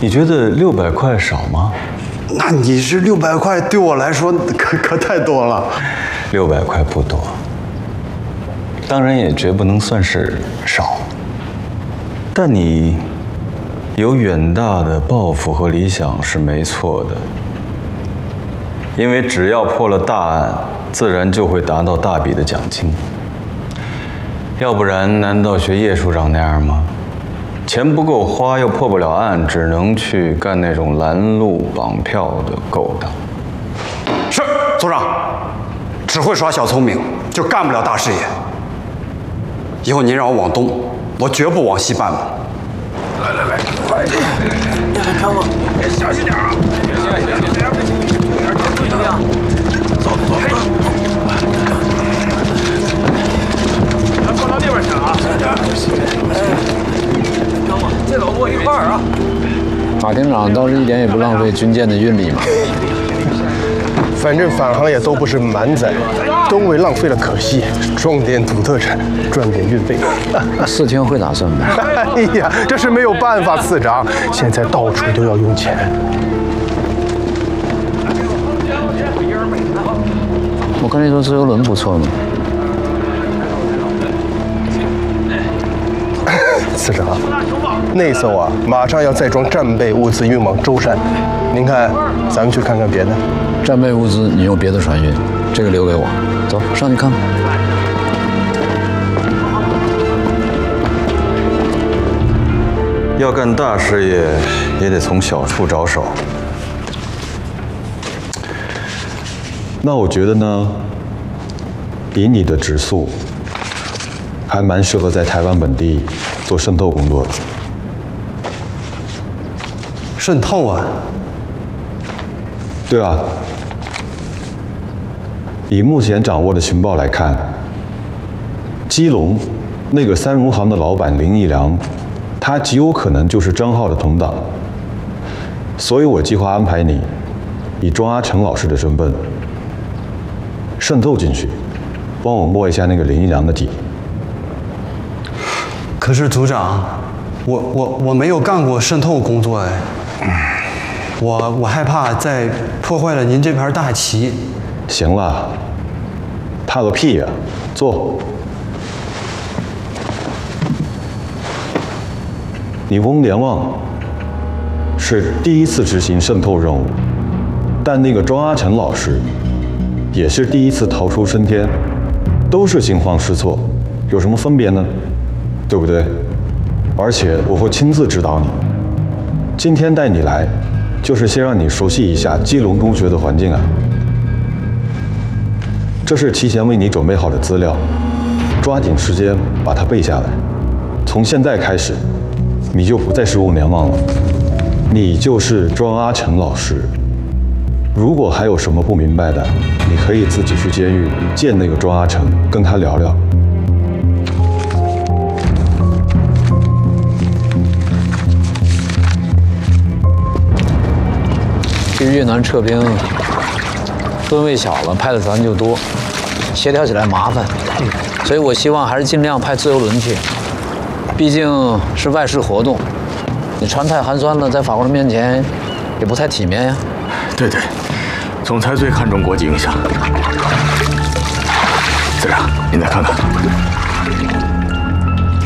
你觉得600块少吗？ 那你这600块对我来说可太多了。 600块不多，当然也绝不能算是少。但你有远大的抱负和理想是没错的，因为只要破了大案，自然就会达到大笔的奖金。要不然，难道学叶处长那样吗？钱不够花，又破不了案，只能去干那种拦路绑票的勾当。 是，组长，只会耍小聪明，就干不了大事业。以后您让我往东，我绝不往西半步。来，快点！看我，小心点啊！注意啊！走。咱放到那边去啊！这老多一块儿啊！ 马厅长倒是一点也不浪费军舰的运力嘛。 反正返航也都不是满载，东为浪费了可惜，种点土特产，赚点运费。 4天会打算呗？ 哎呀，这是没有办法，次长，现在到处都要用钱。 我跟你说，自由轮不错嘛。 次长，那艘啊，马上要载装战备物资运往舟山，您看，咱们去看看别的。 战备物资你用别的船运，这个留给我。走，上去看看。 要干大事业，也得从小处着手。那我觉得呢，以你的质素，还蛮适合在台湾本地做渗透工作的。 渗透啊？ 对啊。以目前掌握的情报来看，基隆那个三荣行的老板林义良，他极有可能就是张浩的同党。所以我计划安排你以庄阿成老师的身份渗透进去，帮我摸一下那个林义良的底。 可是组长，我没有干过渗透工作哎，我害怕再破坏了您这盘大棋。 行了，怕个屁呀！坐。你翁连旺是第一次执行渗透任务，但那个庄阿成老师也是第一次逃出升天，都是惊慌失措，有什么分别呢？对不对？而且我会亲自指导你。今天带你来，就是先让你熟悉一下基隆中学的环境啊。这是提前为你准备好的资料，抓紧时间把它背下来。从现在开始，你就不再是翁连旺了，你就是庄阿成老师。如果还有什么不明白的，你可以自己去监狱见那个庄阿成，跟他聊聊。 去越南撤兵，吨位小了，派的船就多，协调起来麻烦，所以我希望还是尽量派自由轮去，毕竟是外事活动，你船太寒酸了，在法国人面前也不太体面呀。 对，总裁最看重国际影响。司长，您再看看。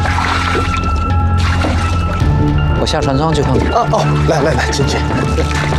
我下船舱去看看。 来，请。